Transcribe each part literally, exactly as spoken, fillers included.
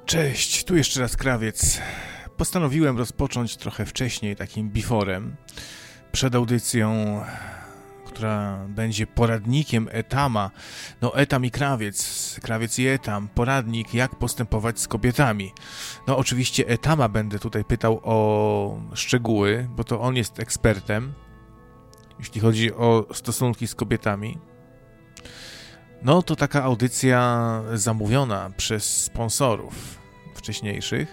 Cześć, tu jeszcze raz Krawiec. Postanowiłem rozpocząć trochę wcześniej, takim beforem, przed audycją, która będzie poradnikiem Etama. No, Etam i Krawiec, Krawiec i Etam, poradnik, jak postępować z kobietami. No, oczywiście Etama będę tutaj pytał o szczegóły, bo to on jest ekspertem, jeśli chodzi o stosunki z kobietami. No, to taka audycja zamówiona przez sponsorów wcześniejszych.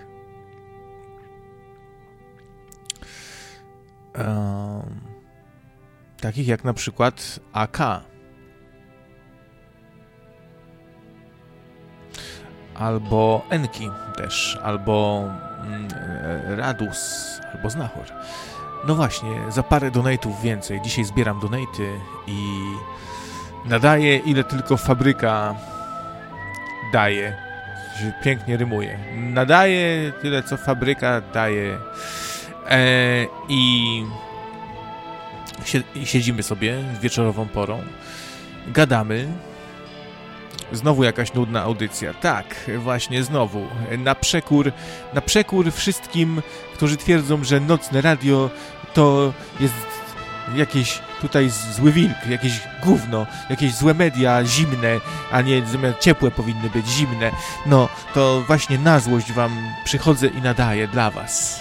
Um, takich jak na przykład A K. Albo Enki też, albo mm, Radus, albo Znachor. No właśnie, za parę donate'ów więcej. Dzisiaj zbieram donate'y i nadaję ile tylko fabryka daje. Się pięknie rymuje. Nadaje tyle co fabryka daje. E, I siedzimy sobie wieczorową porą. Gadamy. Znowu jakaś nudna audycja. Tak, właśnie znowu. Na przekór, na przekór wszystkim, którzy twierdzą, że nocne radio to jest jakieś tutaj zły wilk, jakieś gówno, jakieś złe media, zimne, a nie ciepłe powinny być, zimne. No, to właśnie na złość wam przychodzę i nadaję dla was.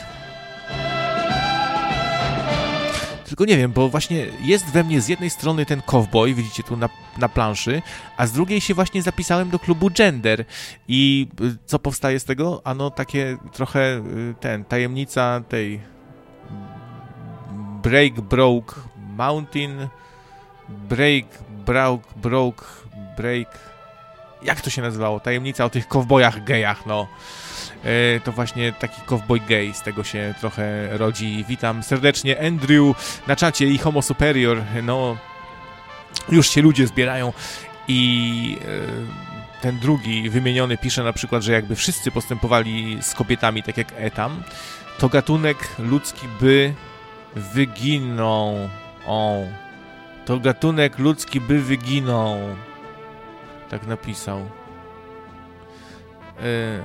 Tylko nie wiem, bo właśnie jest we mnie z jednej strony ten cowboy, widzicie tu na, na planszy, a z drugiej się właśnie zapisałem do klubu Gender. I co powstaje z tego? Ano takie trochę ten, tajemnica tej Break Broke Mountain, Break Broke, Broke, Break, jak to się nazywało? Tajemnica o tych cowboyach gejach, no. E, to właśnie taki cowboy gay, z tego się trochę rodzi. Witam serdecznie, Andrew na czacie i Homo Superior, no. Już się ludzie zbierają i e, ten drugi wymieniony pisze na przykład, że jakby wszyscy postępowali z kobietami tak jak Etam, to gatunek ludzki by wyginął. O, to gatunek ludzki by wyginął. Tak napisał. E,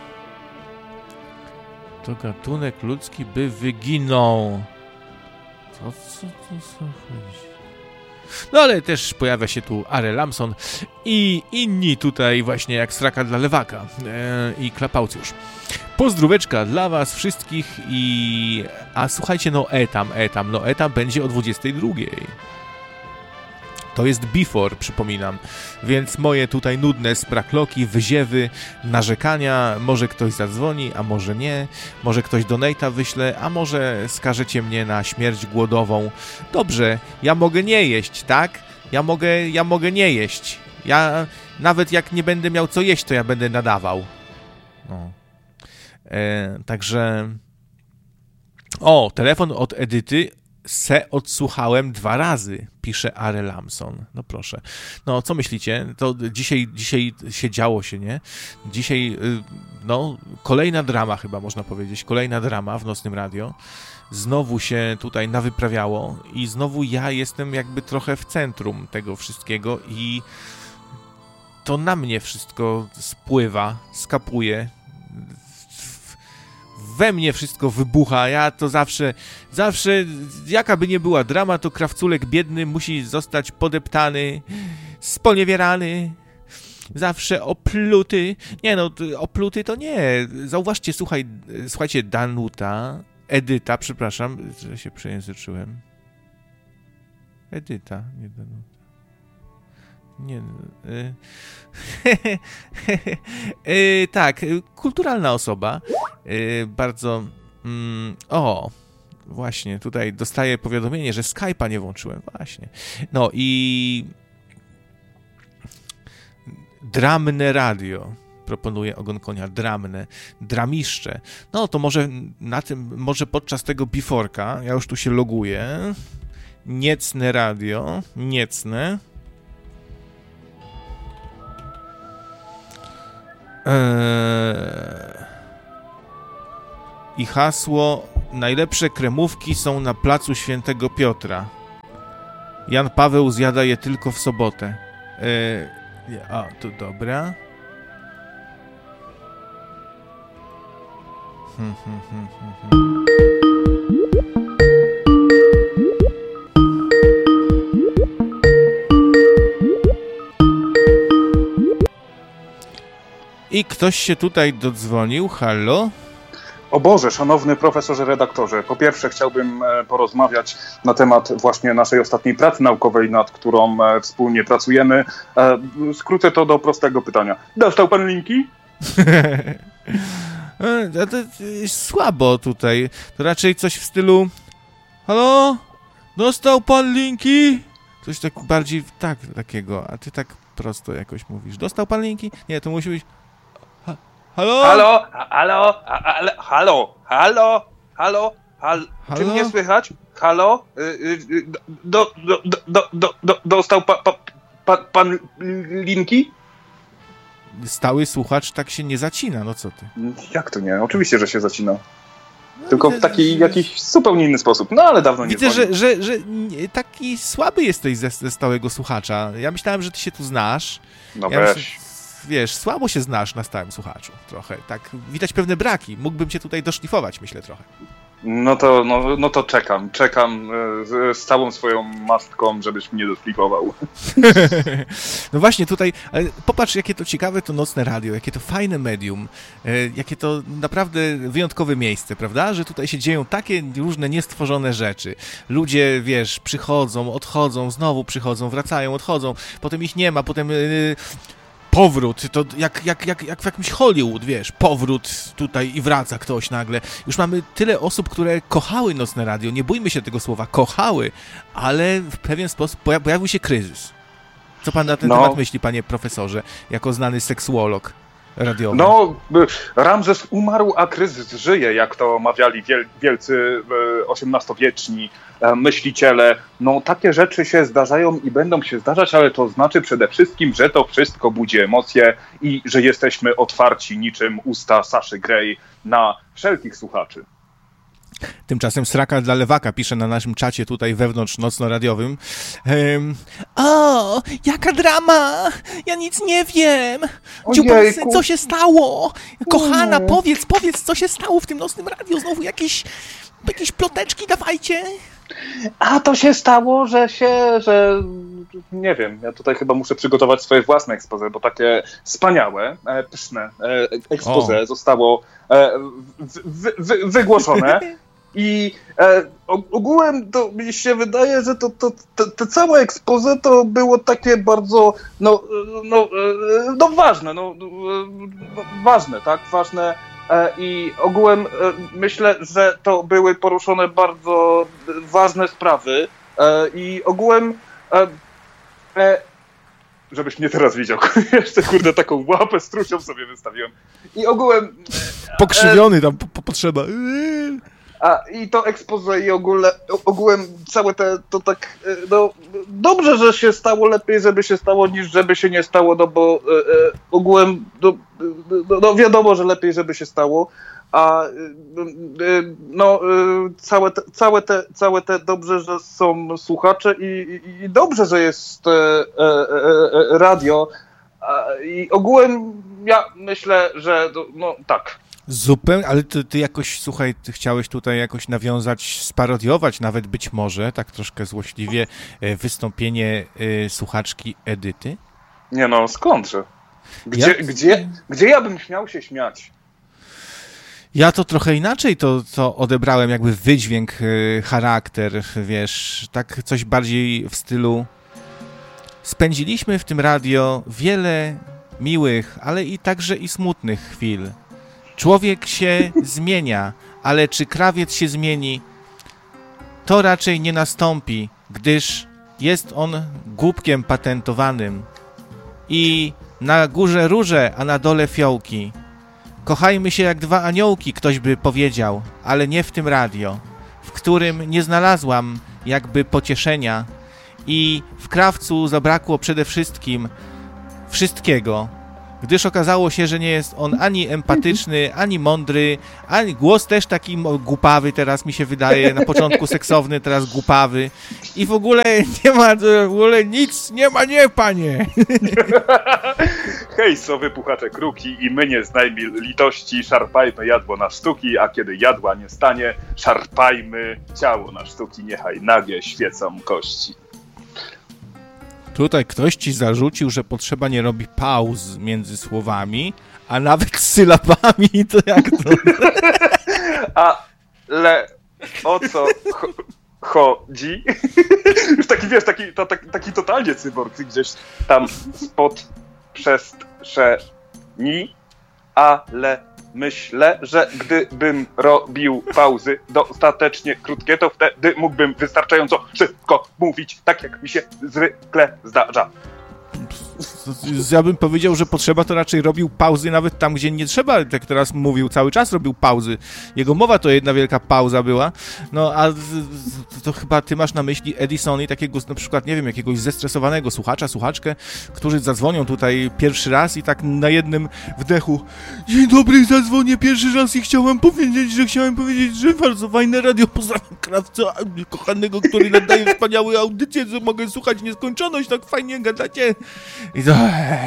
to gatunek ludzki by wyginął. Co, co, co, co chodzi? No ale też pojawia się tu Are Lamson i inni tutaj właśnie jak sraka dla lewaka e, i Klapaucjusz. Pozdróweczka dla was wszystkich i... A słuchajcie, no Etam, Etam, no Etam będzie o dwudziestej drugiej. To jest before, przypominam, więc moje tutaj nudne sprakloki, wyziewy, narzekania, może ktoś zadzwoni, a może nie, może ktoś donate'a wyśle, a może skażecie mnie na śmierć głodową. Dobrze, ja mogę nie jeść, tak? Ja mogę, ja mogę nie jeść. Ja nawet jak nie będę miał co jeść, to ja będę nadawał. No. E, także... O, telefon od Edyty. Se odsłuchałem dwa razy, pisze Are Lamson. No proszę. No, co myślicie? To dzisiaj, dzisiaj się działo się, nie? Dzisiaj, no, kolejna drama chyba można powiedzieć. Kolejna drama w Nocnym Radio. Znowu się tutaj nawyprawiało i znowu ja jestem jakby trochę w centrum tego wszystkiego i to na mnie wszystko spływa, skapuje. We mnie wszystko wybucha, ja to zawsze, zawsze, jaka by nie była drama, to krawculek biedny musi zostać podeptany, sponiewierany, zawsze opluty. Nie no, opluty to nie. Zauważcie, słuchaj, słuchajcie, Danuta, Edyta, przepraszam, że się przejęzyczyłem. Edyta, nie Danuta. Nie, y, y, tak, kulturalna osoba, y, bardzo, mm, o, właśnie, tutaj dostaję powiadomienie, że Skype'a nie włączyłem, właśnie, no i dramne radio, proponuje Ogon Konia, dramne, dramiszcze, no to może na tym, może podczas tego biforka, ja już tu się loguję, niecne radio, niecne, Eee... I hasło: najlepsze kremówki są na placu Świętego Piotra. Jan Paweł zjada je tylko w sobotę. Eee... A, to dobra. hmm, hmm, hmm, hmm. I ktoś się tutaj dodzwonił. Halo? O Boże, szanowny profesorze redaktorze, po pierwsze chciałbym porozmawiać na temat właśnie naszej ostatniej pracy naukowej, nad którą wspólnie pracujemy. Skrócę to do prostego pytania. Dostał pan linki? to jest słabo tutaj. To raczej coś w stylu: halo? Dostał pan linki? Coś tak bardziej tak takiego, a ty tak prosto jakoś mówisz. Dostał pan linki? Nie, to musi być: halo? Halo? Halo? Halo? Halo? Halo? Halo? Halo? Czy mnie słychać? Halo? Do, do, do, do, do, dostał pa, pa, pa, pan linki? Stały słuchacz tak się nie zacina, no co ty? Jak to nie? Oczywiście, że się zacina. No, tylko widzę, w taki że... jakiś zupełnie inny sposób. No ale dawno nie Widzę, że, że, że taki słaby jesteś ze, ze stałego słuchacza. Ja myślałem, że ty się tu znasz. No ja weź. Myślę, wiesz, słabo się znasz na stałym słuchaczu trochę. Tak, widać pewne braki. Mógłbym cię tutaj doszlifować, myślę, trochę. No to, no, no to czekam. Czekam z, z całą swoją mastką, żebyś mnie doszlifował. No właśnie tutaj, ale popatrz, jakie to ciekawe to nocne radio, jakie to fajne medium, jakie to naprawdę wyjątkowe miejsce, prawda? Że tutaj się dzieją takie różne niestworzone rzeczy. Ludzie, wiesz, przychodzą, odchodzą, znowu przychodzą, wracają, odchodzą, potem ich nie ma, potem... Yy, powrót, to jak, jak, jak, jak w jakimś Hollywood, wiesz, powrót tutaj i wraca ktoś nagle. Już mamy tyle osób, które kochały nocne radio, nie bójmy się tego słowa, kochały, ale w pewien sposób pojawił się kryzys. Co pan na ten no. temat myśli, panie profesorze, jako znany seksuolog radiowy? No, Ramzes umarł, a kryzys żyje, jak to mawiali wiel, wielcy osiemnastowieczni myśliciele. No, takie rzeczy się zdarzają i będą się zdarzać, ale to znaczy przede wszystkim, że to wszystko budzi emocje i że jesteśmy otwarci niczym usta Saszy Grey na wszelkich słuchaczy. Tymczasem Sraka dla Lewaka pisze na naszym czacie tutaj wewnątrz nocno-radiowym. Um, o, jaka drama! Ja nic nie wiem! Dziubasy, co się stało? Kochana, powiedz, powiedz, co się stało w tym nocnym radiu? Znowu jakieś, jakieś ploteczki dawajcie. A to się stało, że się, że... Nie wiem, ja tutaj chyba muszę przygotować swoje własne exposé, bo takie wspaniałe, e, pyszne e, exposé o. zostało e, wy, wy, wygłoszone. I e, ogółem to mi się wydaje, że to, to, to, to całe exposé to było takie bardzo, no, no, no ważne, no, no ważne, tak, ważne e, i ogółem e, myślę, że to były poruszone bardzo ważne sprawy e, i ogółem e, e, żebyś mnie teraz widział, jeszcze kurde taką łapę strusią sobie wystawiłem i ogółem e, pokrzywiony tam po, po, potrzeba. A i to expose i ogóle, ogółem całe te, to tak, no dobrze, że się stało, lepiej żeby się stało niż żeby się nie stało, no bo e, ogółem, no, no wiadomo, że lepiej żeby się stało, a e, no całe te, całe te, całe te dobrze, że są słuchacze i, i, i dobrze, że jest e, e, e, radio a, i ogółem ja myślę, że no tak. Zupełnie, ale ty, ty jakoś, słuchaj, ty chciałeś tutaj jakoś nawiązać, sparodiować nawet być może, tak troszkę złośliwie, wystąpienie y, słuchaczki Edyty? Nie no, skądże? Gdzie, ja... gdzie, gdzie ja bym śmiał się śmiać? Ja to trochę inaczej to, to odebrałem, jakby wydźwięk, y, charakter, wiesz, tak coś bardziej w stylu spędziliśmy w tym radio wiele miłych, ale i także i smutnych chwil. Człowiek się zmienia, ale czy krawiec się zmieni, to raczej nie nastąpi, gdyż jest on głupkiem patentowanym. I na górze róże, a na dole fiołki. Kochajmy się jak dwa aniołki, ktoś by powiedział, ale nie w tym radio, w którym nie znalazłam jakby pocieszenia i w krawcu zabrakło przede wszystkim wszystkiego. gdyż okazało się, że nie jest on ani empatyczny, ani mądry, ani głos też taki głupawy teraz mi się wydaje, na początku seksowny, teraz głupawy i w ogóle nie ma, w ogóle nic, nie ma, nie, panie. Hej, sowy, puchacze, kruki i my nie znajmy litości, szarpajmy jadło na sztuki, a kiedy jadła nie stanie, szarpajmy ciało na sztuki, niechaj nagie świecą kości. Tutaj ktoś ci zarzucił, że potrzeba nie robi pauz między słowami, a nawet z sylabami, to jak to? Ale o co cho- chodzi? Już taki, wiesz, taki, to, taki, taki totalnie cyborg gdzieś tam spod przestrzeni, ale myślę, że gdybym robił pauzy dostatecznie krótkie, to wtedy mógłbym wystarczająco szybko mówić, tak jak mi się zwykle zdarza. Ja bym powiedział, że potrzeba to raczej robił pauzy nawet tam, gdzie nie trzeba, jak teraz mówił, cały czas robił pauzy. Jego mowa to jedna wielka pauza była. No a to chyba ty masz na myśli Edison i takiego na przykład, nie wiem, jakiegoś zestresowanego słuchacza, słuchaczkę, którzy zadzwonią tutaj pierwszy raz i tak na jednym wdechu: dzień dobry, zadzwonię pierwszy raz i chciałem powiedzieć, że chciałem powiedzieć, że bardzo fajne radio, pozdrawiam krawca kochanego, który nadaje wspaniałe audycje, że mogę słuchać nieskończoność, tak fajnie gadacie. I to...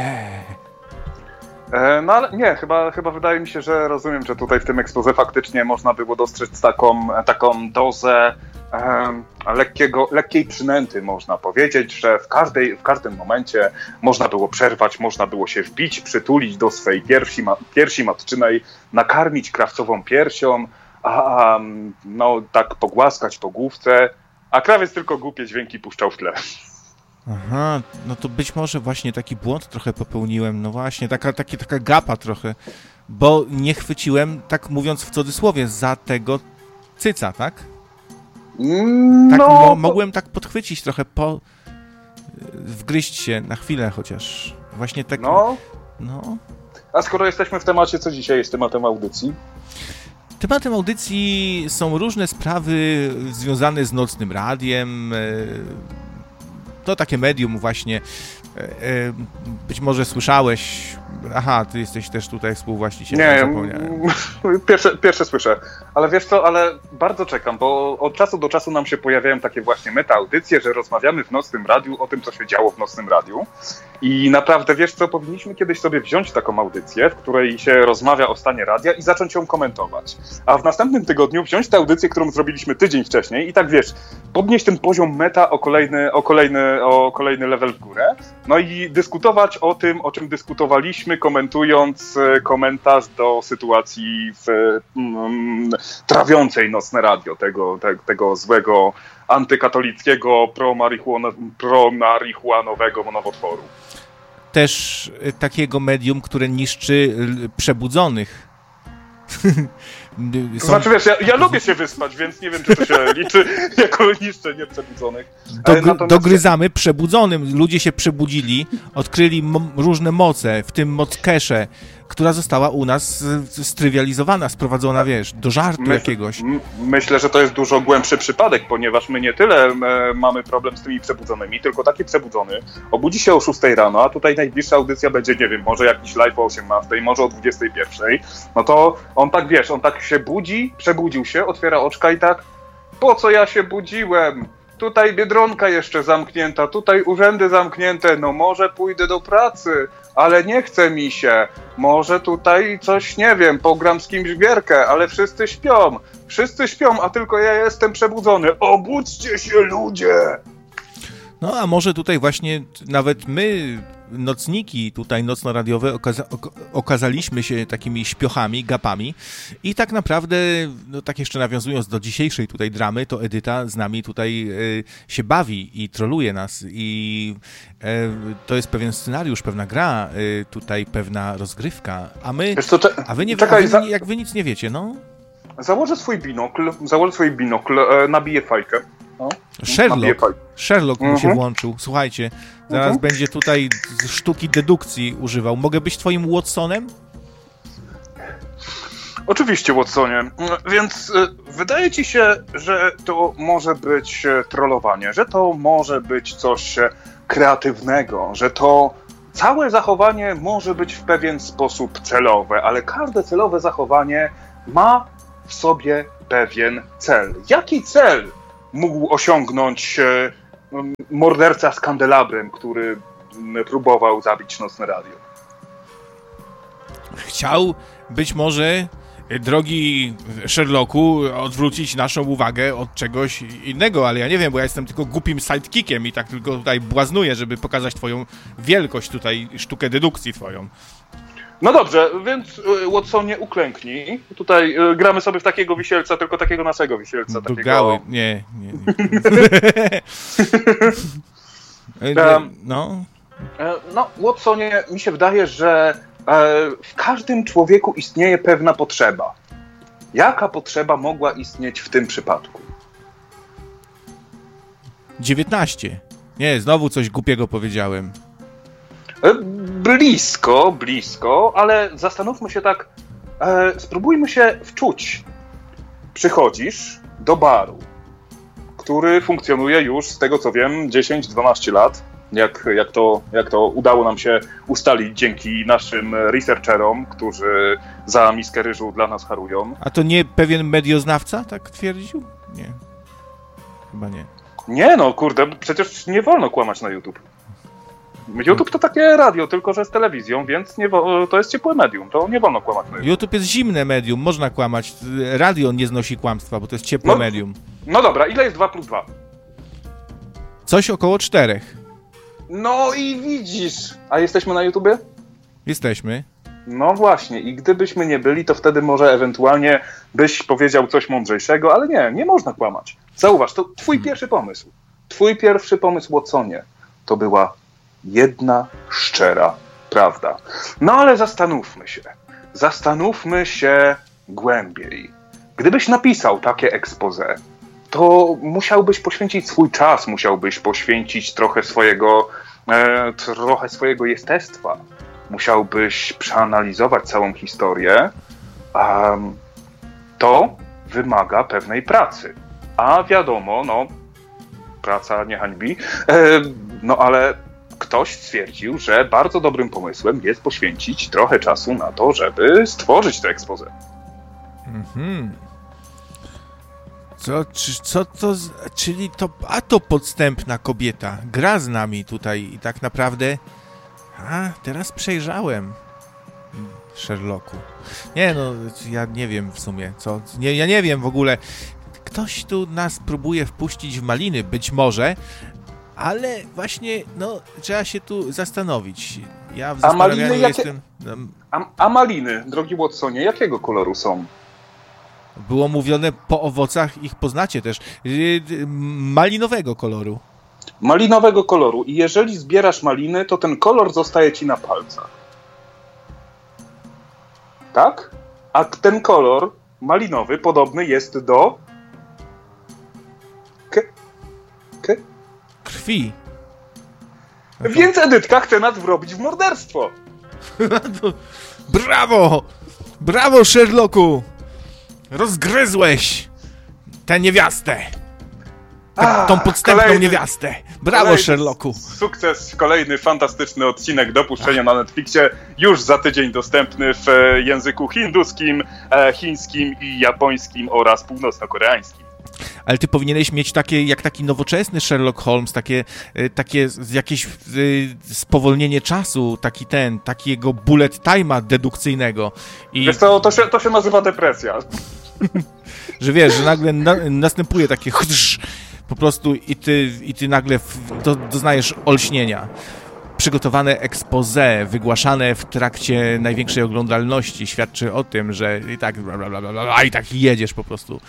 E, no ale nie, chyba, chyba wydaje mi się, że rozumiem, że tutaj w tym exposé faktycznie można było dostrzec taką, taką dozę e, lekkiego, lekkiej przynęty, można powiedzieć, że w, każdej, w każdym momencie można było przerwać, można było się wbić, przytulić do swej piersi, ma, piersi matczynej, nakarmić krawcową piersią, a no tak pogłaskać po główce, a krawiec tylko głupie dźwięki puszczał w tle. Aha, no to być może właśnie taki błąd trochę popełniłem, no właśnie, taka, taki, taka gapa trochę, bo nie chwyciłem, tak mówiąc w cudzysłowie, za tego cyca, tak? Tak no, mo- mogłem tak podchwycić trochę, po... wgryźć się na chwilę chociaż, właśnie tak, no. no. A skoro jesteśmy w temacie, co dzisiaj jest tematem audycji? Tematem audycji są różne sprawy związane z nocnym radiem. To takie medium właśnie. Być może słyszałeś. Aha, ty jesteś też tutaj współwłaścicielem. Nie, zapomniałem. Pierwsze, pierwsze słyszę. Ale wiesz co, ale bardzo czekam, bo od czasu do czasu nam się pojawiają takie właśnie meta-audycje, że rozmawiamy w nocnym radiu o tym, co się działo w nocnym radiu. I naprawdę, wiesz co, powinniśmy kiedyś sobie wziąć taką audycję, w której się rozmawia o stanie radia i zacząć ją komentować. A w następnym tygodniu wziąć tę audycję, którą zrobiliśmy tydzień wcześniej i tak, wiesz, podnieść ten poziom meta o kolejny, o kolejny, o kolejny level w górę. No i dyskutować o tym, o czym dyskutowaliśmy, komentując komentarz do sytuacji w, mm, trawiącej nocne radio, tego, te, tego złego, antykatolickiego, pro-marihuanowego nowotworu. Też takiego medium, które niszczy przebudzonych. To znaczy, wiesz, ja, ja lubię się wyspać, więc nie wiem, czy to się liczy jako niszczenie przebudzonych. Dogry, natomiast... Dogryzamy przebudzonym. Ludzie się przebudzili, odkryli m- różne moce, w tym moc Kesze, która została u nas strywializowana, sprowadzona, wiesz, do żartu My, jakiegoś. M- myślę, że to jest dużo głębszy przypadek, ponieważ my nie tyle e, mamy problem z tymi przebudzonymi, tylko taki przebudzony obudzi się o szóstej rano, a tutaj najbliższa audycja będzie, nie wiem, może jakiś live o osiemnastej, może o dwudziestej pierwszej, no to on tak, wiesz, on tak się budzi, przebudził się, otwiera oczka i tak, po co ja się budziłem? Tutaj Biedronka jeszcze zamknięta, tutaj urzędy zamknięte, no może pójdę do pracy, ale nie chce mi się. Może tutaj coś, nie wiem, pogram z kimś w gierkę, ale wszyscy śpią. Wszyscy śpią, a tylko ja jestem przebudzony. Obudźcie się, ludzie! No a może tutaj właśnie nawet my, nocniki tutaj nocno-radiowe, okaza- ok- okazaliśmy się takimi śpiochami, gapami i tak naprawdę, no tak jeszcze nawiązując do dzisiejszej tutaj dramy, to Edyta z nami tutaj y, się bawi i troluje nas i y, to jest pewien scenariusz, pewna gra, y, tutaj pewna rozgrywka, a my, co, cze- a wy nie czekaj, a wy, jak wy nic nie wiecie, no. Założę swój binokl, założę swój binokl, e, nabiję fajkę. No. Sherlock, Sherlock mu się Mhm. włączył. Słuchajcie, zaraz Mhm. będzie tutaj sztuki dedukcji używał. Mogę być twoim Watsonem? Oczywiście, Watsonie. Więc y, wydaje ci się, że to może być e, trollowanie, że to może być coś e, kreatywnego, że to całe zachowanie może być w pewien sposób celowe, ale każde celowe zachowanie ma w sobie pewien cel. Jaki cel mógł osiągnąć e, morderca z kandelabrem, który próbował zabić Nocne Radio? Chciał być może, drogi Sherlocku, odwrócić naszą uwagę od czegoś innego, ale ja nie wiem, bo ja jestem tylko głupim sidekickiem i tak tylko tutaj błaznuję, żeby pokazać twoją wielkość tutaj, sztukę dedukcji twoją. No dobrze, więc Watsonie, uklęknij. Tutaj y, gramy sobie w takiego wisielca, tylko takiego naszego wisielca. Do takiego... gały. Nie, nie. nie. no. No, Watsonie, mi się wydaje, że w każdym człowieku istnieje pewna potrzeba. Jaka potrzeba mogła istnieć w tym przypadku? dziewiętnaście. Nie, znowu coś głupiego powiedziałem. Blisko, blisko, ale zastanówmy się tak, e, spróbujmy się wczuć. Przychodzisz do baru, który funkcjonuje już, z tego co wiem, dziesięć dwanaście lat. Jak, jak, to, jak to udało nam się ustalić dzięki naszym researcherom, którzy za miskę ryżu dla nas harują. A to nie pewien medioznawca tak twierdził? Nie. Chyba nie. Nie no, kurde, przecież nie wolno kłamać na YouTube. YouTube to takie radio, tylko że z telewizją, więc nie wo- to jest ciepłe medium, to nie wolno kłamać na YouTube. YouTube jest zimne medium, można kłamać. Radio nie znosi kłamstwa, bo to jest ciepłe no, medium. No dobra, ile jest dwa plus dwa? Coś około czterech. No i widzisz. A jesteśmy na YouTubie? Jesteśmy. No właśnie, i gdybyśmy nie byli, to wtedy może ewentualnie byś powiedział coś mądrzejszego, ale nie, nie można kłamać. Zauważ, to twój hmm. pierwszy pomysł. Twój pierwszy pomysł, Watsonie, to była jedna szczera prawda. No ale zastanówmy się. Zastanówmy się głębiej. Gdybyś napisał takie exposé, to musiałbyś poświęcić swój czas, musiałbyś poświęcić trochę swojego, e, trochę swojego jestestwa. Musiałbyś przeanalizować całą historię. Um, to wymaga pewnej pracy. A wiadomo, no, praca nie hańbi. E, no ale ktoś stwierdził, że bardzo dobrym pomysłem jest poświęcić trochę czasu na to, żeby stworzyć to exposé. Mhm. Co, czy, co to, czyli to, a to podstępna kobieta, gra z nami tutaj i tak naprawdę, a teraz przejrzałem, Sherlocku. Nie no, ja nie wiem w sumie, co, nie, ja nie wiem w ogóle, ktoś tu nas próbuje wpuścić w maliny, być może, ale właśnie, no, trzeba się tu zastanowić. Ja w a maliny jakie... jestem... No, a, a maliny, drogi Watsonie, jakiego koloru są? Było mówione, po owocach ich poznacie też. Malinowego koloru. Malinowego koloru. I jeżeli zbierasz maliny, to ten kolor zostaje ci na palcach. Tak? A ten kolor malinowy podobny jest do... K... K... Krwi. To... Więc Edytka chce nas wrobić w morderstwo. Brawo! Brawo, Sherlocku! Rozgryzłeś tę niewiastę. A, tą podstępną kolejny, niewiastę. Brawo, Sherlocku. Sukces, kolejny fantastyczny odcinek do puszczenia na Netflixie. Już za tydzień dostępny w języku hinduskim, chińskim i japońskim oraz północno-koreańskim. Ale ty powinieneś mieć takie, jak taki nowoczesny Sherlock Holmes, takie, takie jakieś spowolnienie czasu, taki ten, takiego bullet time'a dedukcyjnego. I... Wiesz co, to się, to się nazywa depresja. Że wiesz, że nagle na, następuje takie chrz, po prostu i ty, i ty nagle w, do, doznajesz olśnienia. Przygotowane exposé, wygłaszane w trakcie największej oglądalności, świadczy o tym, że i tak bla, bla, bla, bla, a i tak jedziesz po prostu.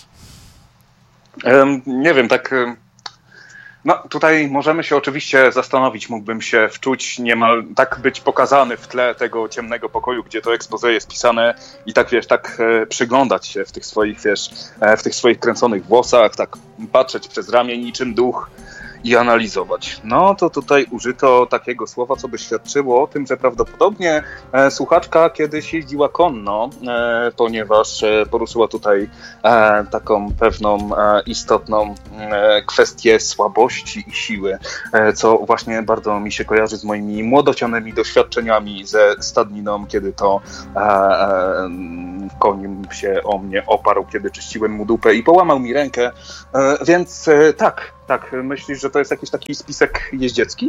Um, nie wiem, tak... No, tutaj możemy się oczywiście zastanowić, mógłbym się wczuć niemal, tak być pokazany w tle tego ciemnego pokoju, gdzie to exposé jest pisane i tak, wiesz, tak e, przyglądać się w tych swoich, wiesz, e, w tych swoich kręconych włosach, tak patrzeć przez ramię niczym duch i analizować. No to tutaj użyto takiego słowa, co by świadczyło o tym, że prawdopodobnie e, słuchaczka kiedyś jeździła konno, e, ponieważ e, poruszyła tutaj e, taką pewną e, istotną e, kwestię słabości i siły, e, co właśnie bardzo mi się kojarzy z moimi młodocianymi doświadczeniami ze stadniną, kiedy to e, e, koń się o mnie oparł, kiedy czyściłem mu dupę i połamał mi rękę, e, więc e, tak, tak, myślisz, że to jest jakiś taki spisek jeździecki?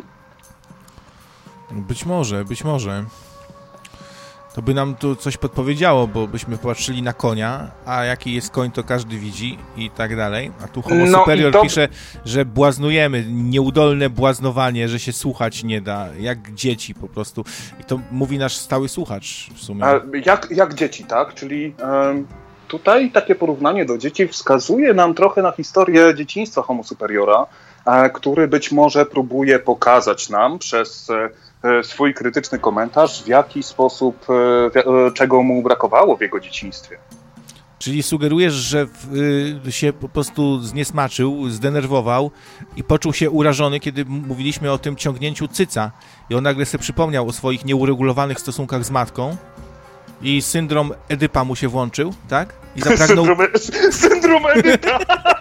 Być może, być może. To by nam tu coś podpowiedziało, bo byśmy popatrzyli na konia, a jaki jest koń, to każdy widzi i tak dalej. A tu Homo No Superior to... pisze, że błaznujemy, nieudolne błaznowanie, że się słuchać nie da, jak dzieci po prostu. I to mówi nasz stały słuchacz w sumie. A jak, jak dzieci, tak? Czyli um, tutaj takie porównanie do dzieci wskazuje nam trochę na historię dzieciństwa Homo Superiora, e, który być może próbuje pokazać nam przez e, swój krytyczny komentarz, w jaki sposób, e, czego mu brakowało w jego dzieciństwie. Czyli sugerujesz, że y, się po prostu zniesmaczył, zdenerwował i poczuł się urażony, kiedy mówiliśmy o tym ciągnięciu cyca. I on nagle sobie przypomniał o swoich nieuregulowanych stosunkach z matką i syndrom Edypa mu się włączył, tak? I zapragnął... Syndrom, syndrom Edypa!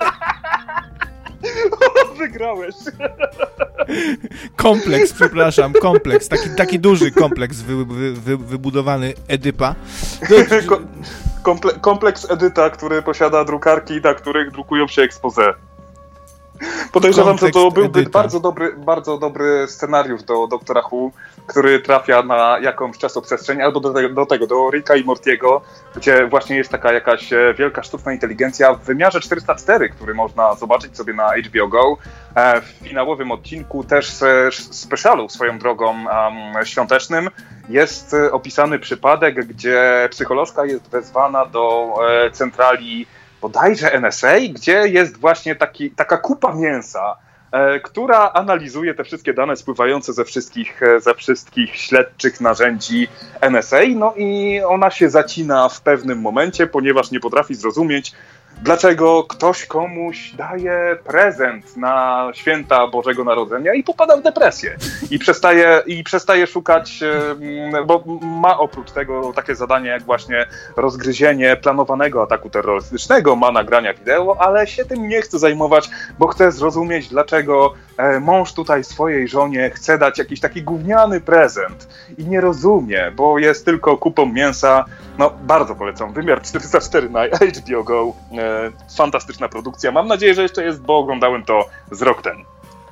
Wygrałeś. Kompleks, przepraszam, kompleks, taki, taki duży kompleks wy, wy, wy, wybudowany Edypa. No, Komple- kompleks Edyta, który posiada drukarki, na których drukują się expose. Podejrzewam, że to byłby Edyta. bardzo dobry, bardzo dobry scenariusz do Doktora Who, który trafia na jakąś czasoprzestrzeń, albo do tego, do, tego, do Ricka i Mortiego, gdzie właśnie jest taka jakaś wielka sztuczna inteligencja w wymiarze czterysta cztery, który można zobaczyć sobie na H B O Go. W finałowym odcinku też specialu swoją drogą um, świątecznym jest opisany przypadek, gdzie psycholożka jest wezwana do e, centrali bodajże N S A, gdzie jest właśnie taki, taka kupa mięsa, e, która analizuje te wszystkie dane spływające ze wszystkich, ze wszystkich śledczych narzędzi N S A, no i ona się zacina w pewnym momencie, ponieważ nie potrafi zrozumieć, dlaczego ktoś komuś daje prezent na święta Bożego Narodzenia i popada w depresję. I przestaje, i przestaje szukać, bo ma oprócz tego takie zadanie jak właśnie rozgryzienie planowanego ataku terrorystycznego, ma nagrania wideo, ale się tym nie chce zajmować, bo chce zrozumieć, dlaczego mąż tutaj swojej żonie chce dać jakiś taki gówniany prezent i nie rozumie, bo jest tylko kupą mięsa. No, bardzo polecam. Wymiar czterysta cztery na H B O Go. E, fantastyczna produkcja. Mam nadzieję, że jeszcze jest, bo oglądałem to z rok ten.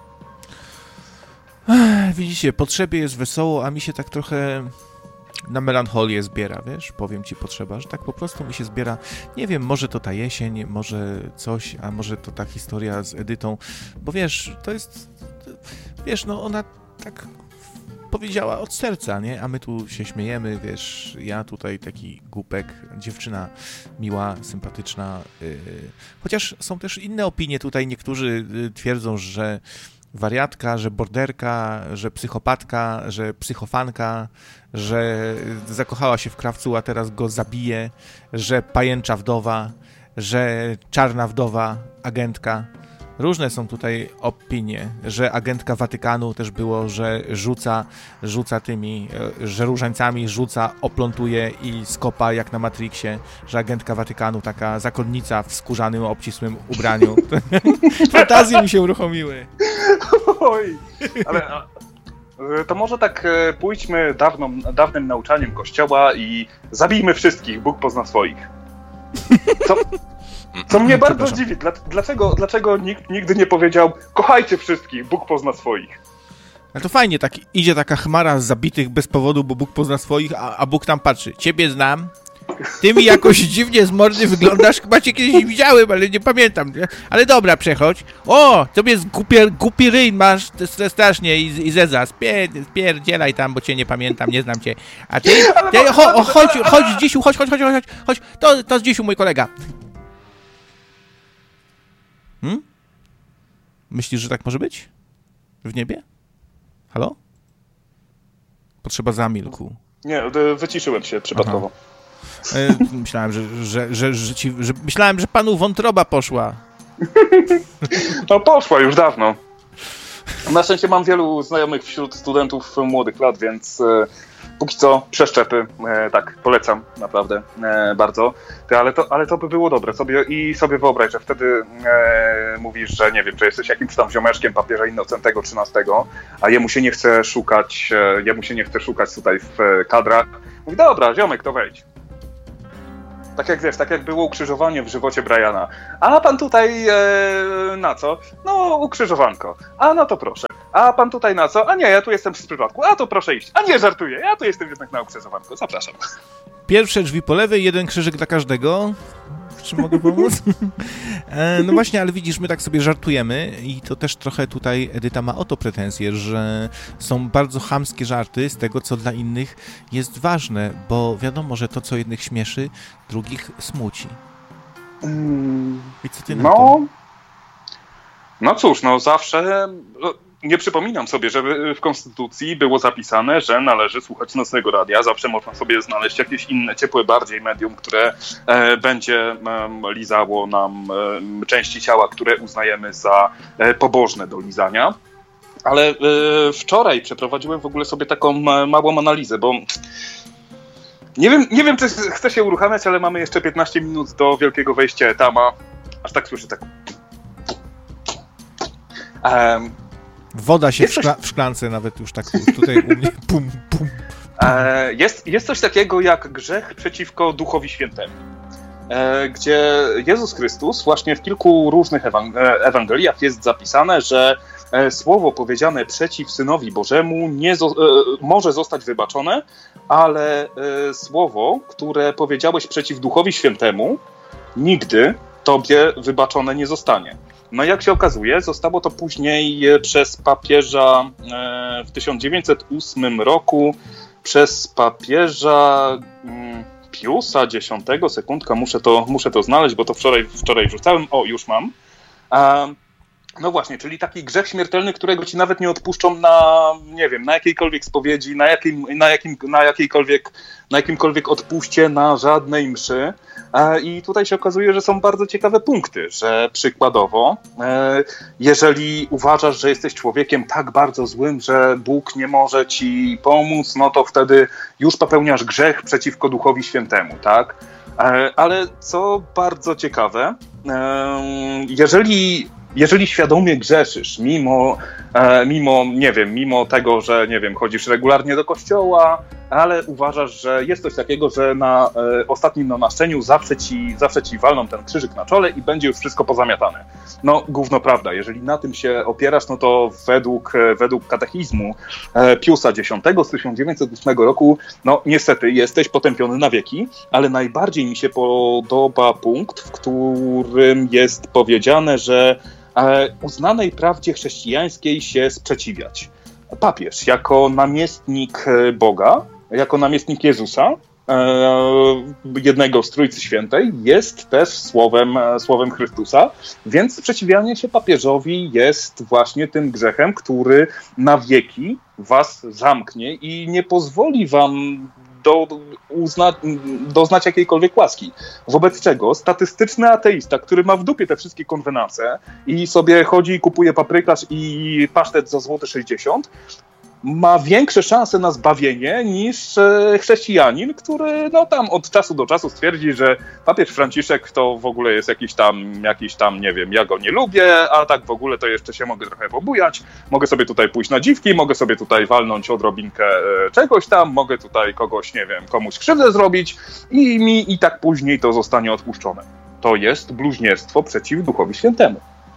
Ech, widzicie, potrzebie jest wesoło, a mi się tak trochę na melancholię zbiera, wiesz? Powiem ci, potrzeba, że tak po prostu mi się zbiera. Nie wiem, może to ta jesień, może coś, a może to ta historia z Edytą, bo wiesz, to jest, wiesz, no ona tak powiedziała od serca, nie? A my tu się śmiejemy, wiesz, ja tutaj taki głupek, dziewczyna miła, sympatyczna, yy. Chociaż są też inne opinie tutaj, niektórzy twierdzą, że wariatka, że borderka, że psychopatka, że psychofanka, że zakochała się w krawcu, a teraz go zabije, że pajęcza wdowa, że czarna wdowa, agentka. Różne są tutaj opinie, że agentka Watykanu też było, że rzuca, rzuca tymi, że różańcami rzuca, oplątuje i skopa jak na Matrixie, że agentka Watykanu, taka zakonnica w skórzanym, obcisłym ubraniu. Fantazje mi się uruchomiły. Oj, ale to może tak pójdźmy dawną, dawnym nauczaniem Kościoła i zabijmy wszystkich, Bóg pozna swoich. Co? Co mnie bardzo dziwi, dlaczego, dlaczego nikt nigdy nie powiedział kochajcie wszystkich, Bóg pozna swoich. No to fajnie, tak idzie taka chmara z zabitych bez powodu, bo Bóg pozna swoich, a, a Bóg tam patrzy. Ciebie znam, ty mi jakoś dziwnie z mordy wyglądasz, chyba cię kiedyś widziałem, ale nie pamiętam. Ale dobra, przechodź. O, tobie z głupi, głupi ryj masz strasznie i, i zeza. Spier, spierdzielaj tam, bo cię nie pamiętam, nie znam cię. A ty, ty cho, chodź, chodź Zdzisiu, chodź, chodź, chodź, chodź, chodź. To, to Zdzisiu, mój kolega. Hmm? Myślisz, że tak może być? W niebie? Halo? Potrzeba zamilku. Nie, wyciszyłem się przypadkowo. E, myślałem, że, że, że, że, ci, że myślałem, że panu wątroba poszła. No poszła już dawno. Na szczęście mam wielu znajomych wśród studentów młodych lat, więc e, póki co przeszczepy, e, tak, polecam naprawdę e, bardzo. Ty, ale, to, ale to by było dobre sobie i sobie wyobraź, że wtedy e, mówisz, że nie wiem, że jesteś jakimś tam ziomeczkiem papieża Innocentego trzynastego, a jemu się nie chce szukać, e, jemu się nie chce szukać tutaj w e, kadrach. Mówi, dobra, ziomek, to wejdź. Tak jak wiesz, tak jak było ukrzyżowanie w żywocie Briana. A pan tutaj e, na co? No, ukrzyżowanko. A no to proszę. A pan tutaj na co? A nie, ja tu jestem z przypadku. A to proszę iść. A nie, żartuję. Ja tu jestem jednak na ukrzyżowanko. Zapraszam. Pierwsze drzwi po lewej, jeden krzyżyk dla każdego. Czy mogę pomóc? e, no właśnie, ale widzisz, my tak sobie żartujemy i to też trochę tutaj Edyta ma o to pretensje, że są bardzo chamskie żarty z tego, co dla innych jest ważne, bo wiadomo, że to, co jednych śmieszy, drugich smuci. I co ty na no, to? No cóż, no zawsze... Nie przypominam sobie, żeby w Konstytucji było zapisane, że należy słuchać nocnego radia. Zawsze można sobie znaleźć jakieś inne, ciepłe bardziej medium, które e, będzie e, lizało nam e, części ciała, które uznajemy za e, pobożne do lizania. Ale e, wczoraj przeprowadziłem w ogóle sobie taką e, małą analizę, bo nie wiem, nie wiem, czy chcę się uruchamiać, ale mamy jeszcze piętnaście minut do wielkiego wejścia Etama. Aż tak słyszę tak... E, Woda się w, szkla- w szklance nawet już tak tutaj u mnie pum, pum. E, jest, jest coś takiego jak grzech przeciwko Duchowi Świętemu, e, gdzie Jezus Chrystus właśnie w kilku różnych ewang- Ewangeliach jest zapisane, że e, słowo powiedziane przeciw Synowi Bożemu nie zo- e, może zostać wybaczone, ale e, słowo, które powiedziałeś przeciw Duchowi Świętemu, nigdy tobie wybaczone nie zostanie. No jak się okazuje, zostało to później przez papieża w tysiąc dziewięćset ósmym roku, przez papieża Piusa Dziesiątego, sekundka, muszę to, muszę to znaleźć, bo to wczoraj, wczoraj wrzucałem, o już mam. No właśnie, czyli taki grzech śmiertelny, którego ci nawet nie odpuszczą na, nie wiem, na jakiejkolwiek spowiedzi, na, jakim, na, jakim, na, jakiejkolwiek, na jakimkolwiek odpuście, na żadnej mszy. I tutaj się okazuje, że są bardzo ciekawe punkty, że przykładowo, jeżeli uważasz, że jesteś człowiekiem tak bardzo złym, że Bóg nie może ci pomóc, no to wtedy już popełniasz grzech przeciwko Duchowi Świętemu, tak? Ale co bardzo ciekawe, jeżeli... Jeżeli świadomie grzeszysz, mimo, e, mimo, nie wiem, mimo tego, że, nie wiem, chodzisz regularnie do kościoła, ale uważasz, że jest coś takiego, że na e, ostatnim namaszczeniu zawsze ci, zawsze ci walną ten krzyżyk na czole i będzie już wszystko pozamiatane. No, gówno prawda. Jeżeli na tym się opierasz, no to według, według katechizmu e, Piusa Dziesiątego z tysiąc dziewięćset ósmego roku, no niestety jesteś potępiony na wieki, ale najbardziej mi się podoba punkt, w którym jest powiedziane, że uznanej prawdzie chrześcijańskiej się sprzeciwiać. Papież jako namiestnik Boga, jako namiestnik Jezusa, jednego z Trójcy Świętej, jest też słowem, słowem Chrystusa, więc sprzeciwianie się papieżowi jest właśnie tym grzechem, który na wieki was zamknie i nie pozwoli wam Do, uzna, doznać jakiejkolwiek łaski. Wobec czego statystyczny ateista, który ma w dupie te wszystkie konwenanse i sobie chodzi i kupuje paprykarz i pasztet za złote sześćdziesiąt, ma większe szanse na zbawienie niż e, chrześcijanin, który no tam od czasu do czasu stwierdzi, że papież Franciszek to w ogóle jest jakiś tam, jakiś tam, nie wiem, ja go nie lubię, a tak w ogóle to jeszcze się mogę trochę pobujać, mogę sobie tutaj pójść na dziwki, mogę sobie tutaj walnąć odrobinkę e, czegoś tam, mogę tutaj kogoś, nie wiem, komuś krzywdę zrobić i mi i tak później to zostanie odpuszczone. To jest bluźnierstwo przeciw Duchowi Świętemu.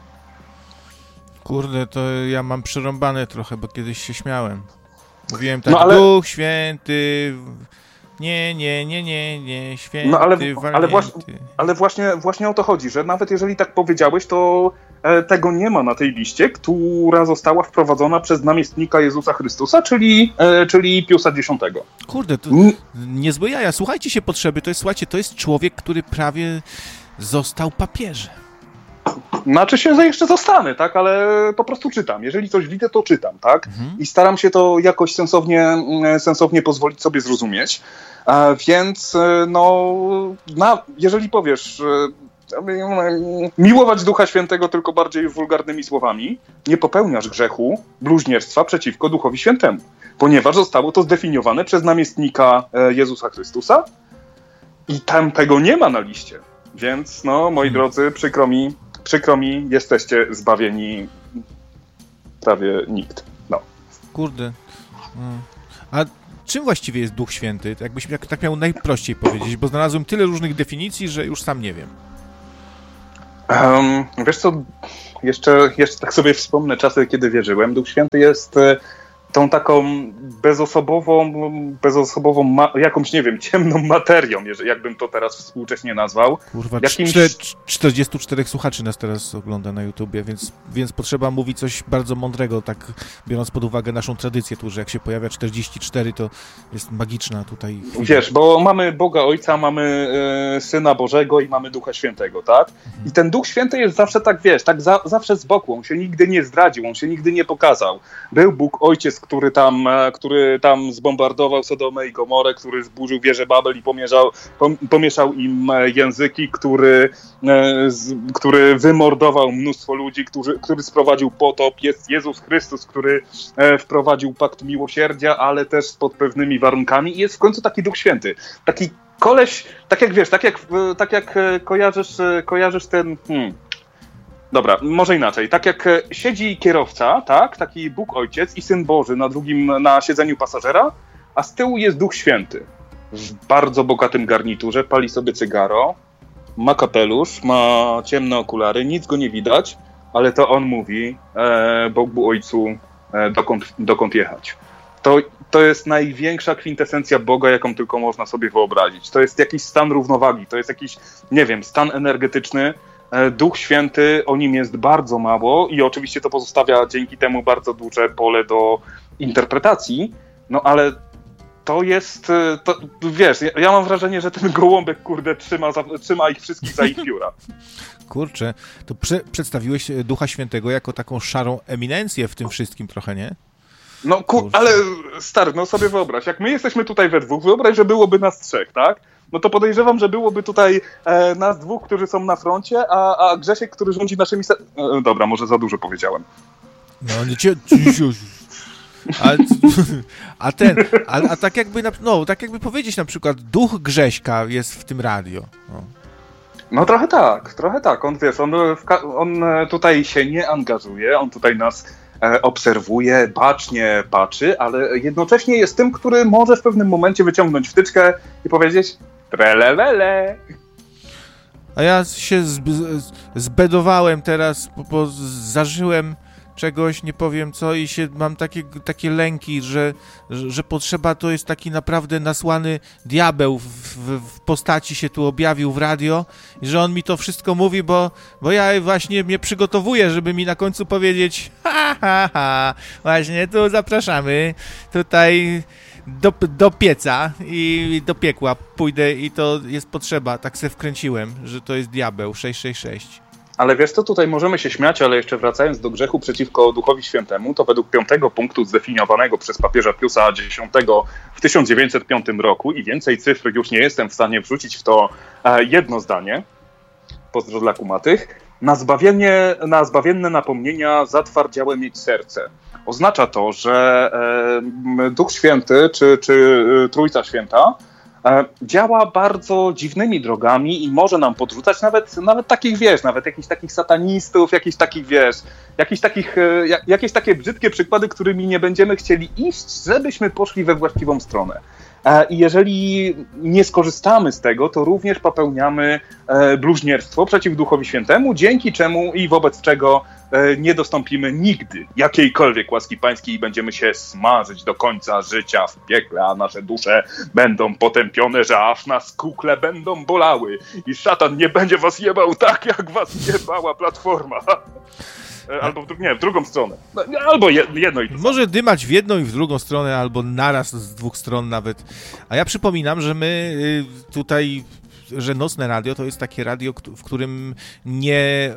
Kurde, to ja mam przerąbane trochę, bo kiedyś się śmiałem. Mówiłem tak, no, ale... Duch Święty, nie, nie, nie, nie, nie, Święty, no, ale, ale, właśnie, ale właśnie, właśnie o to chodzi, że nawet jeżeli tak powiedziałeś, to e, tego nie ma na tej liście, która została wprowadzona przez namiestnika Jezusa Chrystusa, czyli, e, czyli Piusa Dziesiątego. Kurde, to niezłe jaja. Słuchajcie się potrzeby, to jest, słuchajcie, to jest człowiek, który prawie został papieżem. Znaczy się, że jeszcze zostanę, tak, ale po prostu czytam. Jeżeli coś widzę, to czytam, tak, mhm. I staram się to jakoś sensownie, sensownie pozwolić sobie zrozumieć. Więc no, na, jeżeli powiesz, miłować Ducha Świętego tylko bardziej wulgarnymi słowami, nie popełniasz grzechu bluźnierstwa przeciwko Duchowi Świętemu, ponieważ zostało to zdefiniowane przez namiestnika Jezusa Chrystusa i tam tego nie ma na liście. Więc no, moi drodzy, przykro mi, przykro mi, jesteście zbawieni prawie nikt. No. Kurde. A czym właściwie jest Duch Święty? Jakbyś jak, tak miał najprościej powiedzieć, bo znalazłem tyle różnych definicji, że już sam nie wiem. Um, wiesz co, jeszcze, jeszcze tak sobie wspomnę czasy, kiedy wierzyłem. Duch Święty jest tą taką bezosobową, bezosobową ma- jakąś, nie wiem, ciemną materią, jakbym to teraz współcześnie nazwał. Kurwa, Jakimś... czterdziestu czterech słuchaczy nas teraz ogląda na YouTubie, więc, więc potrzeba mówić coś bardzo mądrego, tak biorąc pod uwagę naszą tradycję tu, że jak się pojawia czterdzieści cztery, to jest magiczna tutaj. Wiesz, bo mamy Boga Ojca, mamy e, Syna Bożego i mamy Ducha Świętego, tak? Mhm. I ten Duch Święty jest zawsze tak, wiesz, tak za, zawsze z boku, on się nigdy nie zdradził, on się nigdy nie pokazał. Był Bóg Ojciec, który tam, który tam zbombardował Sodomę i Gomorę, który zburzył wieżę Babel i pomieszał, pomieszał im języki, który, z, który wymordował mnóstwo ludzi, który, który sprowadził potop. Jest Jezus Chrystus, który wprowadził pakt miłosierdzia, ale też pod pewnymi warunkami i jest w końcu taki Duch Święty. Taki koleś, tak jak wiesz, tak jak, tak jak kojarzysz, kojarzysz ten... Hmm, Dobra, może inaczej. Tak jak siedzi kierowca, tak, taki Bóg Ojciec i Syn Boży na drugim, na siedzeniu pasażera, a z tyłu jest Duch Święty. W bardzo bogatym garniturze, pali sobie cygaro, ma kapelusz, ma ciemne okulary, nic go nie widać, ale to on mówi e, Bogu Ojcu, e, dokąd, dokąd jechać. To, to jest największa kwintesencja Boga, jaką tylko można sobie wyobrazić. To jest jakiś stan równowagi, to jest jakiś, nie wiem, stan energetyczny. Duch Święty, o nim jest bardzo mało i oczywiście to pozostawia dzięki temu bardzo duże pole do interpretacji, no ale to jest, to, wiesz, ja, ja mam wrażenie, że ten gołąbek, kurde, trzyma, za, trzyma ich wszystkich za ich pióra. Kurczę, to prze, przedstawiłeś Ducha Świętego jako taką szarą eminencję w tym wszystkim trochę, nie? No kur, ale stary, no sobie wyobraź, jak my jesteśmy tutaj we dwóch, wyobraź, że byłoby nas trzech, tak? No to podejrzewam, że byłoby tutaj e, nas dwóch, którzy są na froncie, a, a Grzesiek, który rządzi naszymi... Se- e, dobra, może za dużo powiedziałem. No nie cię... A, a ten, a, a tak jakby, no, tak jakby powiedzieć na przykład, duch Grześka jest w tym radio. No, no trochę tak, trochę tak. On, wiesz, on, on tutaj się nie angażuje, on tutaj nas e, obserwuje, bacznie patrzy, ale jednocześnie jest tym, który może w pewnym momencie wyciągnąć wtyczkę i powiedzieć trelelele. A ja się zb- zbedowałem teraz, bo, bo zażyłem czegoś, nie powiem co i się mam takie, takie lęki, że, że, że potrzeba to jest taki naprawdę nasłany diabeł w, w, w postaci się tu objawił w radio i że on mi to wszystko mówi, bo, bo ja właśnie mnie przygotowuję, żeby mi na końcu powiedzieć ha, ha, ha, właśnie tu zapraszamy, tutaj do, do pieca i do piekła pójdę i to jest potrzeba, tak se wkręciłem, że to jest diabeł sześć sześć sześć. Ale wiesz co, tutaj możemy się śmiać, ale jeszcze wracając do grzechu przeciwko Duchowi Świętemu, to według piątego punktu zdefiniowanego przez papieża Piusa Dziesiątego w tysiąc dziewięćset piątym roku i więcej cyfr już nie jestem w stanie wrzucić w to jedno zdanie, pozdro dla kumatych, na, zbawienie, na zbawienne napomnienia zatwardziałe mieć serce. Oznacza to, że e, Duch Święty czy, czy Trójca Święta działa bardzo dziwnymi drogami i może nam podrzucać nawet, nawet takich, wiesz, nawet jakichś takich satanistów, jakichś takich, wiesz, jakichś takich, jak, jakieś takie brzydkie przykłady, którymi nie będziemy chcieli iść, żebyśmy poszli we właściwą stronę. I jeżeli nie skorzystamy z tego, to również popełniamy bluźnierstwo przeciw Duchowi Świętemu, dzięki czemu i wobec czego nie dostąpimy nigdy jakiejkolwiek łaski pańskiej i będziemy się smażyć do końca życia w piekle, a nasze dusze będą potępione, że aż nas kukle będą bolały i szatan nie będzie was jebał tak, jak was jebała Platforma. Albo nie, w drugą stronę. Albo jedno i to Może samo. Dymać w jedną i w drugą stronę, albo naraz z dwóch stron nawet. A ja przypominam, że my tutaj, że Nocne Radio to jest takie radio, w którym nie,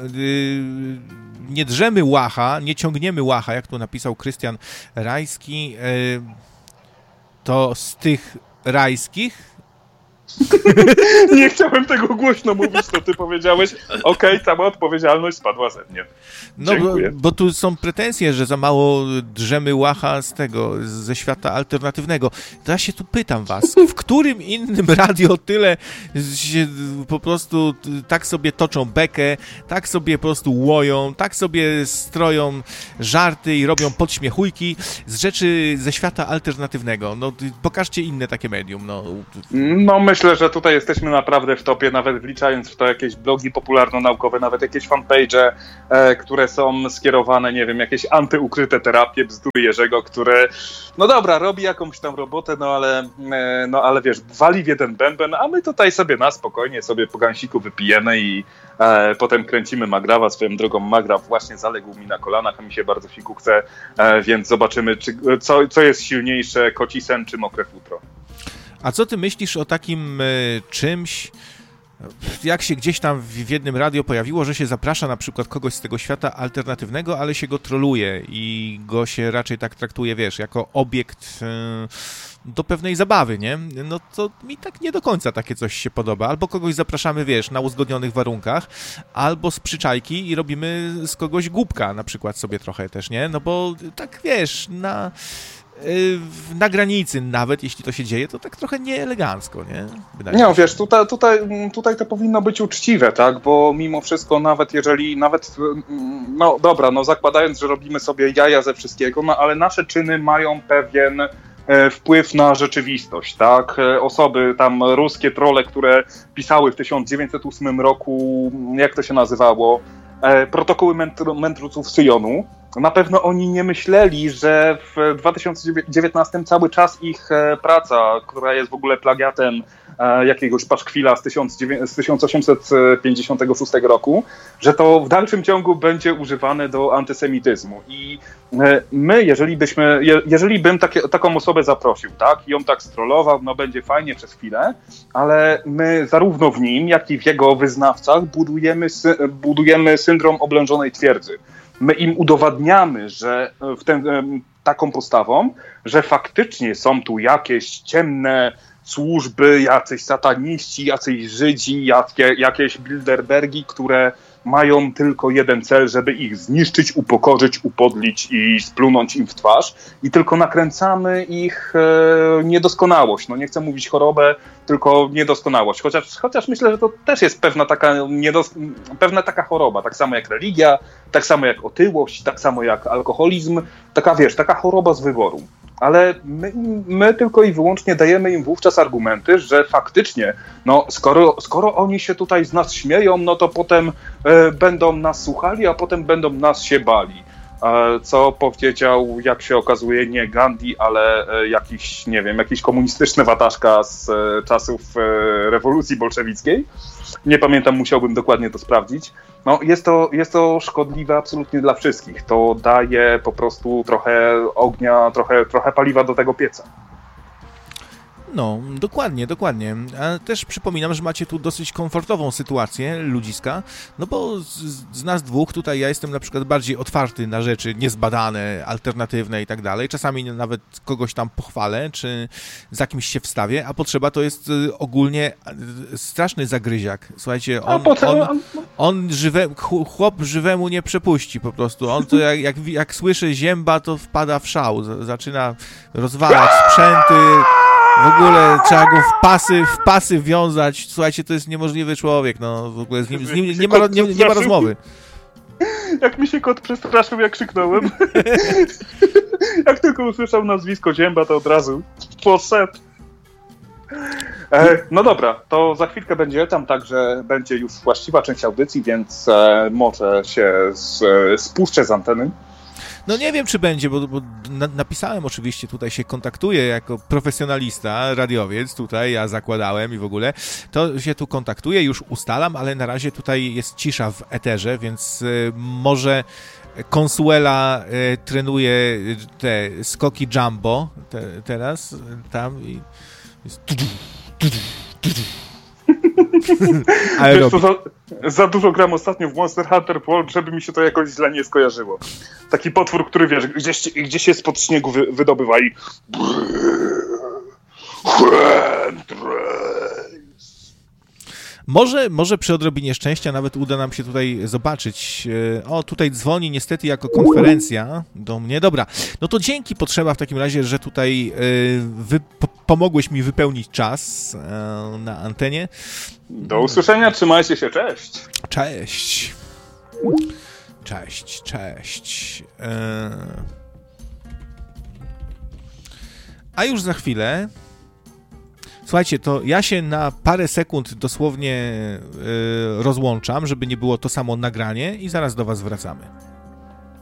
nie drzemy łacha, nie ciągniemy łacha, jak tu napisał Krystian Rajski. To z tych rajskich Nie chciałem tego głośno mówić, to ty powiedziałeś, okej, okay, cała odpowiedzialność spadła ze mnie. No bo, bo tu są pretensje, że za mało drzemy łacha z tego, ze świata alternatywnego. To ja się tu pytam was, w którym innym radio tyle się po prostu tak sobie toczą bekę, tak sobie po prostu łoją, tak sobie stroją żarty i robią podśmiechujki z rzeczy ze świata alternatywnego. No pokażcie inne takie medium. No, no myślę, że tutaj jesteśmy naprawdę w topie, nawet wliczając w to jakieś blogi popularno-naukowe, nawet jakieś fanpage, e, które są skierowane, nie wiem, jakieś antyukryte terapie, bzdury Jerzego, które, no dobra, robi jakąś tam robotę, no ale, e, no ale wiesz, wali w jeden bęben, a my tutaj sobie na spokojnie sobie po gansiku wypijemy i e, potem kręcimy Magrawa. Swoją drogą Magraw właśnie zaległ mi na kolanach, a mi się bardzo fiku chce, e, więc zobaczymy, czy, co, co jest silniejsze, koci sen czy mokre futro. A co ty myślisz o takim y, czymś, jak się gdzieś tam w, w jednym radio pojawiło, że się zaprasza na przykład kogoś z tego świata alternatywnego, ale się go troluje i go się raczej tak traktuje, wiesz, jako obiekt y, do pewnej zabawy, nie? No to mi tak nie do końca takie coś się podoba. Albo kogoś zapraszamy, wiesz, na uzgodnionych warunkach, albo z przyczajki i robimy z kogoś głupka na przykład sobie trochę też, nie? No bo tak, wiesz, na... na granicy nawet, jeśli to się dzieje, to tak trochę nieelegancko, nie? Wydaje nie, mi się. Wiesz, tutaj, tutaj, tutaj to powinno być uczciwe, tak? Bo mimo wszystko nawet jeżeli, nawet, no dobra, no zakładając, że robimy sobie jaja ze wszystkiego, no ale nasze czyny mają pewien wpływ na rzeczywistość, tak? Osoby tam, ruskie trolle, które pisały w tysiąc dziewięćset ósmym roku, jak to się nazywało, protokoły mędr- mędrców Syjonu, na pewno oni nie myśleli, że w dwa tysiące dziewiętnastym cały czas ich praca, która jest w ogóle plagiatem jakiegoś paszkwila z, z tysiąc osiemset pięćdziesiątego szóstego roku, że to w dalszym ciągu będzie używane do antysemityzmu. I my, jeżeli byśmy, jeżeli bym takie, taką osobę zaprosił, tak, i ją tak strollował, no będzie fajnie przez chwilę, ale my zarówno w nim, jak i w jego wyznawcach budujemy, budujemy syndrom oblężonej twierdzy. My im udowadniamy, że w ten, taką postawą, że faktycznie są tu jakieś ciemne służby, jacyś sataniści, jacyś Żydzi, jakie, jakieś Bilderbergi, które mają tylko jeden cel, żeby ich zniszczyć, upokorzyć, upodlić i splunąć im w twarz. I tylko nakręcamy ich e, niedoskonałość. No nie chcę mówić chorobę, tylko niedoskonałość. Chociaż, chociaż myślę, że to też jest pewna taka, niedos- pewna taka choroba. Tak samo jak religia, tak samo jak otyłość, tak samo jak alkoholizm. Taka, wiesz, taka choroba z wyboru. Ale my, my tylko i wyłącznie dajemy im wówczas argumenty, że faktycznie, no skoro, skoro oni się tutaj z nas śmieją, no to potem e, będą nas słuchali, a potem będą nas się bali. E, co powiedział, jak się okazuje, nie Gandhi, ale e, jakiś, nie wiem, jakiś komunistyczny wataszka z e, czasów e, rewolucji bolszewickiej. Nie pamiętam, musiałbym dokładnie to sprawdzić. No, jest to, jest to szkodliwe absolutnie dla wszystkich. To daje po prostu trochę ognia, trochę, trochę paliwa do tego pieca. No, dokładnie, dokładnie. A też przypominam, że macie tu dosyć komfortową sytuację ludziska, no bo z, z nas dwóch tutaj ja jestem na przykład bardziej otwarty na rzeczy niezbadane, alternatywne i tak dalej. Czasami nawet kogoś tam pochwalę, czy za kimś się wstawię, a potrzeba to jest ogólnie straszny zagryziak. Słuchajcie, on, on, on żywe, chłop żywemu nie przepuści po prostu. On to jak, jak, jak słyszy zięba, to wpada w szał. Zaczyna rozwalać sprzęty. W ogóle trzeba go w pasy, w pasy wiązać. Słuchajcie, to jest niemożliwy człowiek. No, w ogóle z nim, z nim nie, ma, nie, nie ma rozmowy. Jak mi się kot przestraszył, jak krzyknąłem. Jak tylko usłyszał nazwisko Zięba, to od razu poszedł. E, no dobra, to za chwilkę będzie tam także będzie już właściwa część audycji, więc e, może się z, spuszczę z anteny. No nie wiem, czy będzie, bo, bo na, napisałem oczywiście, tutaj się kontaktuję jako profesjonalista, radiowiec, tutaj ja zakładałem i w ogóle, to się tu kontaktuję, już ustalam, ale na razie tutaj jest cisza w eterze, więc y, może Consuela y, trenuje te skoki jumbo te, teraz tam i jest... Ale wiesz, to za, za dużo gram ostatnio w Monster Hunter World, żeby mi się to jakoś źle nie skojarzyło. Taki potwór, który wiesz, gdzieś, gdzieś się spod śniegu wy, wydobywa i Może, może przy odrobinie szczęścia nawet uda nam się tutaj zobaczyć. O, tutaj dzwoni niestety jako konferencja do mnie. Dobra, no to dzięki Potrzeba w takim razie, że tutaj wy, po, pomogłeś mi wypełnić czas na antenie. Do usłyszenia, trzymajcie się, cześć. Cześć. Cześć, cześć. A już za chwilę... Słuchajcie, to ja się na parę sekund dosłownie yy, rozłączam, żeby nie było to samo nagranie i zaraz do was wracamy.